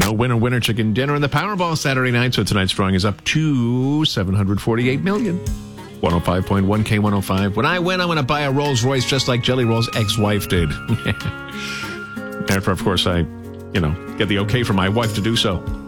No winner chicken dinner in the Powerball Saturday night. So tonight's drawing is up to $748 million. 105.1 K105. When I win, I'm going to buy a Rolls Royce just like Jelly Roll's ex-wife did. After, of course, I, get the okay from my wife to do so.